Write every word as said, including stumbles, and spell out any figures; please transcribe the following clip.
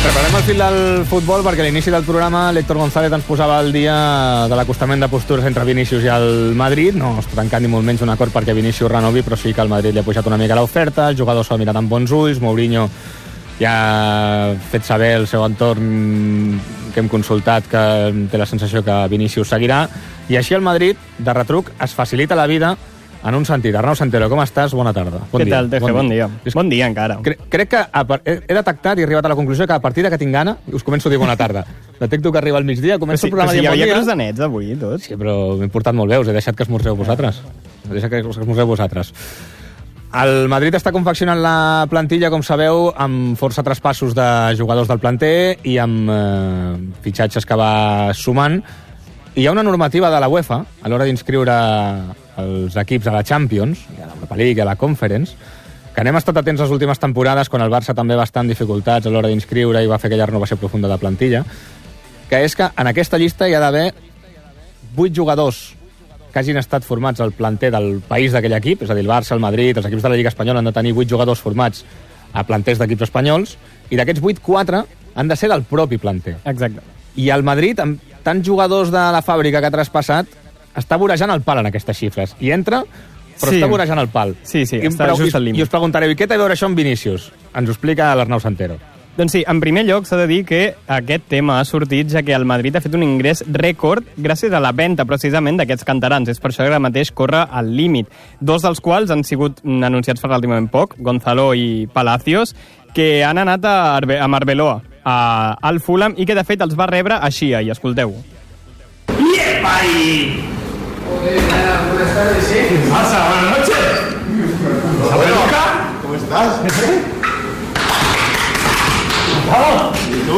Preparem el fil del futbol perquè a l'inici del programa l'Héctor González ens posava al dia de l'acostament de postures entre Vinícius i el Madrid. No està tancant ni molt menys un acord perquè Vinícius renovi, però sí que el Madrid li ha pujat una mica l'oferta, els jugadors s'ho han mirat amb bons ulls, Mourinho ja ha fet saber el seu entorn que hem consultat que té la sensació que Vinícius seguirà, i així el Madrid, de retruc, es facilita la vida en un sentit. Arnau Santero, com estàs? Bona tarda. Bon Què dia. tal, Teje? Bon dia. Bon dia, encara. Cre crec que a, he, he detectat i he arribat a la conclusió que a partir que tinc gana us començo a dir bona tarda. Detecto que arriba al migdia, començo sí, el programa sí, dient bon dia. Hi havia croissants avui, tots. Sí, però m'he portat molt bé, us he deixat que esmorzeu vosaltres. He deixat que esmorzeu vosaltres. El Madrid està confeccionant la plantilla, com sabeu, amb força traspassos de jugadors del planter i amb eh, fitxatges que va sumant. I hi ha una normativa de la UEFA a l'hora d'inscriure els equips a la Champions, a l'Europa League, a la Conference, que n'hem estat atents les últimes temporades, quan el Barça també va estar en dificultats a l'hora d'inscriure i va fer aquella renovació profunda de plantilla, que és que en aquesta llista hi ha d'haver vuit jugadors que hagin estat formats al planter del país d'aquell equip, és a dir, el Barça, el Madrid, els equips de la Lliga Espanyola han de tenir vuit jugadors formats a planters d'equips espanyols, i d'aquests vuit, quatre han de ser del propi planter. Exacte. I el Madrid, amb tants jugadors de la fàbrica que ha traspassat, està vorejant el pal en aquestes xifres. I entra, però sí. està vorejant el pal. Sí, sí, I està just al límit. I us preguntareu, i què té a veure això amb Vinícius? Ens ho explica l'Arnau Santero. Doncs sí, en primer lloc s'ha de dir que aquest tema ha sortit ja que el Madrid ha fet un ingrés rècord gràcies a la venda precisament d'aquests canterans. És per això que ara mateix corre al límit. Dos dels quals han sigut anunciats fa relativament poc, Gonzalo i Palacios, que han anat a, Arbe a Arbeloa, a, al Fulham, i que de fet els va rebre així, i escolteu. ¡Yepa ahí! Buenas tardes, ¿eh? ¿Qué pasa? Buenas noches. ¿Cómo estás?